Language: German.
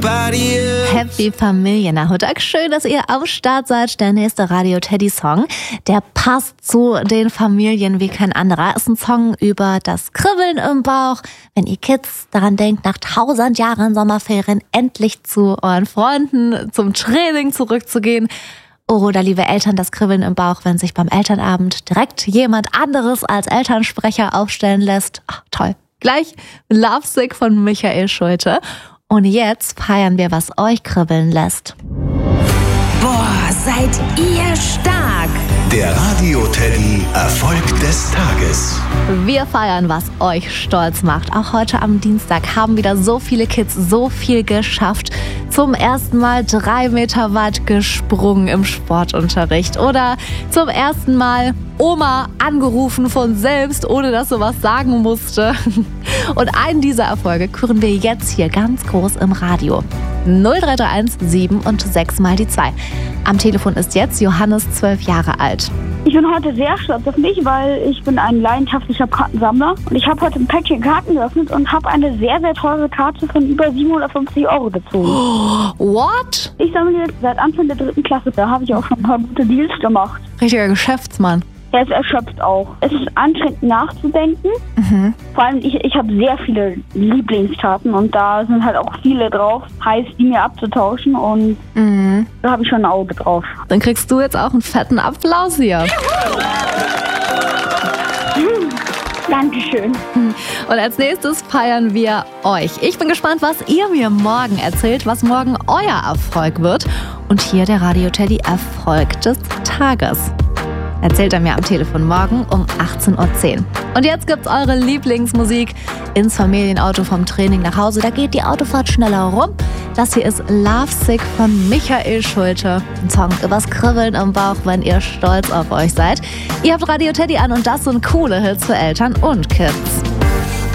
Happy Familiennachmittag. Schön, dass ihr am Start seid. Der nächste Radio-Teddy-Song, der passt zu den Familien wie kein anderer. Ist ein Song über das Kribbeln im Bauch, wenn ihr Kids daran denkt, nach 1000 Jahren Sommerferien endlich zu euren Freunden zum Training zurückzugehen. Oder liebe Eltern, das Kribbeln im Bauch, wenn sich beim Elternabend direkt jemand anderes als Elternsprecher aufstellen lässt. Ach, toll. Gleich Lovesick von Michael Schulte. Und jetzt feiern wir, was euch kribbeln lässt. Boah, seid ihr stark! Der Radio-Teddy Erfolg des Tages. Wir feiern, was euch stolz macht. Auch heute am Dienstag haben wieder so viele Kids so viel geschafft. Zum ersten Mal 3 Meter weit gesprungen im Sportunterricht. Oder zum ersten Mal Oma angerufen von selbst, ohne dass sie was sagen musste. Und einen dieser Erfolge küren wir jetzt hier ganz groß im Radio. 0331 7 und 6 mal die 2. Am Telefon ist jetzt Johannes, 12 Jahre alt. Ich bin heute sehr stolz auf mich, weil ich bin ein leidenschaftlicher Kartensammler. Und ich habe heute ein Päckchen Karten geöffnet und habe eine sehr, sehr teure Karte von über 750 € gezogen. What? Ich sammle jetzt seit Anfang der 3. Klasse. Da habe ich auch schon ein paar gute Deals gemacht. Richtiger Geschäftsmann. Er ist erschöpft auch. Es ist anstrengend nachzudenken. Vor allem, ich habe sehr viele Lieblingskarten und da sind halt auch viele drauf. Heißt, die mir abzutauschen und da habe ich schon ein Auge drauf. Dann kriegst du jetzt auch einen fetten Applaus hier. Dankeschön. Und als nächstes feiern wir euch. Ich bin gespannt, was ihr mir morgen erzählt, was morgen euer Erfolg wird. Und hier der Radio-Teddy Erfolg des Tages. Erzählt er mir am Telefon morgen um 18:10 Uhr. Und jetzt gibt's eure Lieblingsmusik ins Familienauto vom Training nach Hause. Da geht die Autofahrt schneller rum. Das hier ist Lovesick von Michael Schulte. Ein Song übers Kribbeln im Bauch, wenn ihr stolz auf euch seid. Ihr habt Radio Teddy an und das sind coole Hits für Eltern und Kids.